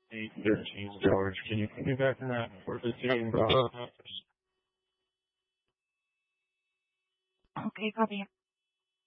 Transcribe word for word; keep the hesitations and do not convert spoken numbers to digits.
eight thirteen, George. Can you put me back in that four fifteen? Okay, copy.